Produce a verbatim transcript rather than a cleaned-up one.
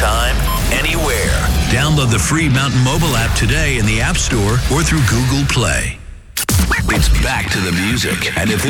anytime, anywhere. Download the free Mountain Mobile app today in the App Store or through Google Play. It's back to the music. And if